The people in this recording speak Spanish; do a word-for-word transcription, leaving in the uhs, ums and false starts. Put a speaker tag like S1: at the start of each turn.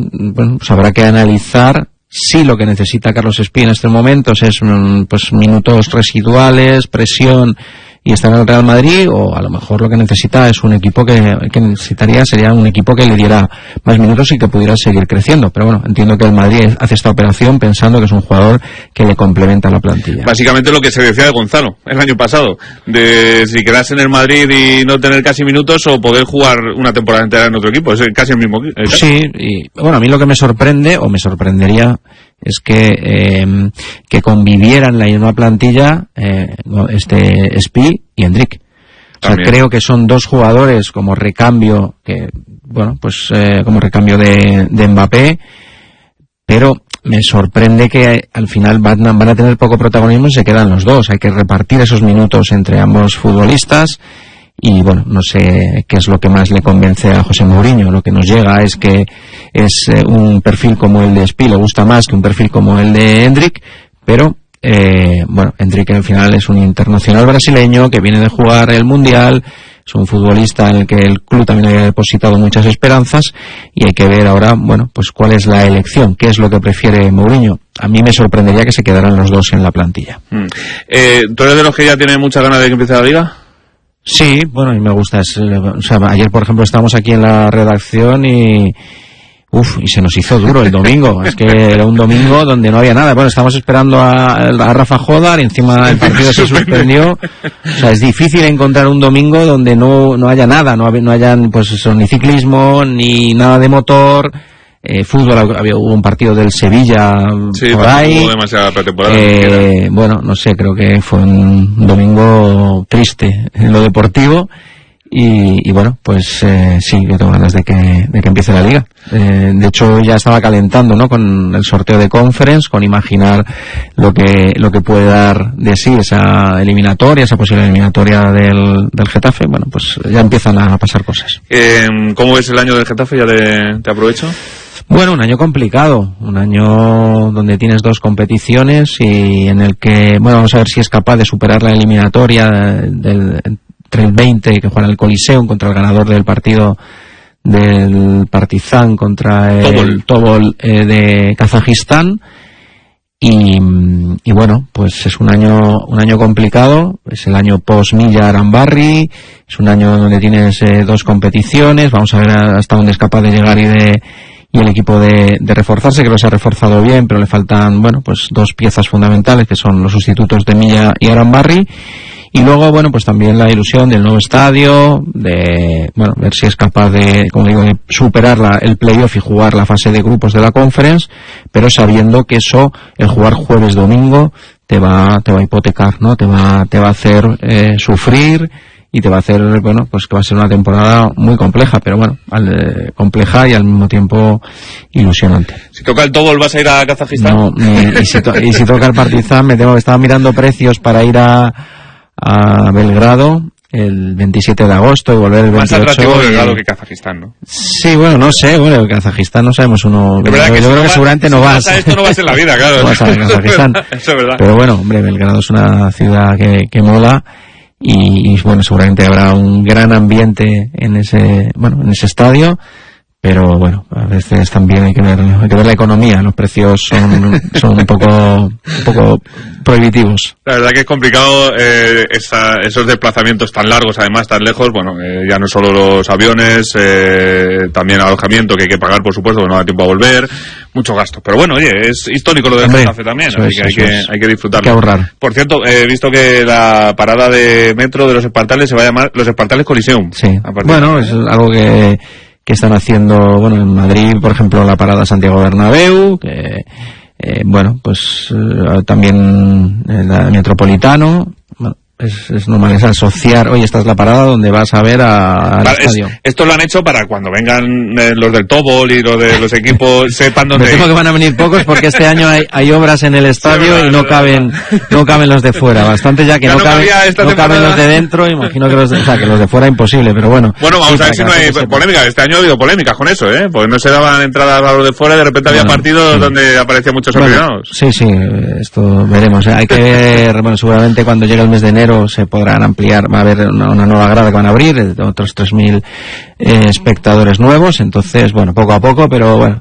S1: bueno, pues habrá que analizar si lo que necesita Carlos Espí en estos momentos es pues minutos residuales, presión y estar en el Real Madrid, o a lo mejor lo que necesita es un equipo que, que necesitaría sería un equipo que le diera más minutos y que pudiera seguir creciendo. Pero bueno, entiendo que el Madrid hace esta operación pensando que es un jugador que le complementa la plantilla.
S2: Básicamente lo que se decía de Gonzalo el año pasado, de si quedarse en el Madrid y no tener casi minutos o poder jugar una temporada entera en otro equipo, es casi el mismo el caso.
S1: Sí, y bueno, a mí lo que me sorprende, o me sorprendería, es que eh, que convivieran en la misma plantilla eh, este Espí y Endrick. O sea, creo que son dos jugadores como recambio, que bueno, pues eh, como recambio de, de Mbappé, pero me sorprende que al final van a, van a tener poco protagonismo y se quedan los dos. Hay que repartir esos minutos entre ambos futbolistas. Y bueno, no sé qué es lo que más le convence a José Mourinho. Lo que nos llega es que es eh, un perfil como el de Espí le gusta más que un perfil como el de Endrick, pero eh, bueno, Endrick al final es un internacional brasileño que viene de jugar el Mundial, es un futbolista en el que el club también había depositado muchas esperanzas, y hay que ver ahora, bueno, pues cuál es la elección, qué es lo que prefiere Mourinho. A mí me sorprendería que se quedaran los dos en la plantilla.
S2: Mm. Eh, ¿Tú eres de los que ya tiene muchas ganas de que empiece la Liga?
S1: Sí, bueno, y me gusta. Es, o sea, ayer, por ejemplo, estábamos aquí en la redacción y uf, y se nos hizo duro el domingo. Es que era un domingo donde no había nada. Bueno, estábamos esperando a, a Rafa Jodar y encima el partido se suspendió. O sea, es difícil encontrar un domingo donde no no haya nada, no, no hayan pues eso, ni ciclismo, ni nada de motor. Eh, fútbol, había, hubo un partido del Sevilla
S2: sí,
S1: por ahí.
S2: Hubo demasiada pretemporada.
S1: Eh, bueno, no sé, creo que fue un domingo triste en lo deportivo. Y, y bueno, pues eh, sí, yo tengo ganas de que, de que empiece la Liga. Eh, de hecho, ya estaba calentando, ¿no? Con el sorteo de Conference, con imaginar lo que lo que puede dar de sí esa eliminatoria, esa posible eliminatoria del, del Getafe. Bueno, pues ya empiezan a pasar cosas.
S2: Eh, ¿Cómo es el año del Getafe? ¿Ya te, te aprovecho?
S1: Bueno, un año complicado, un año donde tienes dos competiciones y en el que, bueno, vamos a ver si es capaz de superar la eliminatoria del, entre el veinte que juega en el Coliseum contra el ganador del partido del Partizan contra el Tobol eh, de Kazajistán. Y, y bueno, pues es un año un año complicado, es el año post-Milla Arambarri, es un año donde tienes eh, dos competiciones, vamos a ver hasta dónde es capaz de llegar y de y el equipo de, de reforzarse, que los ha reforzado bien, pero le faltan, bueno, pues dos piezas fundamentales, que son los sustitutos de Milla y Arambarri. Y luego, bueno, pues también la ilusión del nuevo estadio, de, bueno, ver si es capaz de, como digo, de superar la, el playoff y jugar la fase de grupos de la Conference, pero sabiendo que eso, el jugar jueves-domingo, te va, te va a hipotecar, ¿no? Te va, te va a hacer eh, sufrir, y te va a hacer, bueno, pues que va a ser una temporada muy compleja, pero bueno, al, eh, compleja y al mismo tiempo ilusionante.
S2: Si toca el Tobol, ¿vas a ir a Kazajistán?
S1: No, y, y, si to, y si toca el Partizan, me tengo que estar mirando precios para ir a, a Belgrado el veintisiete de agosto y volver el veintiocho.
S2: Más atractivo
S1: y...
S2: Belgrado que Kazajistán, ¿no?
S1: Sí, bueno, no sé, bueno, Kazajistán no sabemos uno.
S2: Es verdad
S1: yo
S2: que
S1: yo
S2: si
S1: creo
S2: no
S1: que
S2: va,
S1: seguramente
S2: si
S1: no vas.
S2: vas a esto no vas en la vida, claro.
S1: No vas a Kazajistán.
S2: Eso es verdad.
S1: Pero bueno, hombre, Belgrado es una ciudad que, que mola. Y, y bueno, seguramente habrá un gran ambiente en ese, bueno, en ese estadio, pero bueno, a veces también hay que ver, hay que ver la economía, los precios son, son un poco, un poco prohibitivos.
S2: La verdad que es complicado eh, esa, esos desplazamientos tan largos, además tan lejos. Bueno, eh, ya no solo los aviones, eh, también alojamiento que hay que pagar, por supuesto, que no da tiempo a volver, mucho gasto. Pero bueno, oye, es histórico lo del Getafe también, así es, que hay que, es. hay que disfrutarlo.
S1: Hay que ahorrar.
S2: Por cierto, he visto que la parada de metro de los Espartales se va a llamar los Espartales Coliseum.
S1: Sí, bueno, es algo que que están haciendo, bueno, en Madrid, por ejemplo, la parada Santiago Bernabéu, que, eh, bueno, pues eh, también el Metropolitano, bueno, es, es normal, es asociar, oye, esta es la parada donde vas a ver a, al
S2: vale,
S1: estadio.
S2: Es, esto lo han hecho para cuando vengan eh, los del Tobol y los de los equipos, sepan dónde...
S1: Me temo que van a venir pocos porque este año hay, hay obras en el estadio sí, y no caben no caben los de fuera, bastante ya que ya no, no, caben, no caben los de dentro, imagino que los de, o sea, que los de fuera imposible, pero bueno.
S2: Bueno, vamos
S1: sí,
S2: a ver si no hay polémica, este año ha habido polémicas con eso, ¿eh? Porque no se daban entradas a los de fuera y de repente bueno, había partidos sí. donde aparecían muchos bueno, aficionados.
S1: Sí, sí, esto veremos, hay que ver, bueno, seguramente cuando llegue el mes de enero se podrán ampliar, va a haber una, una nueva grada que van a abrir, otros tres mil eh, espectadores nuevos, entonces, bueno, poco a poco, pero bueno,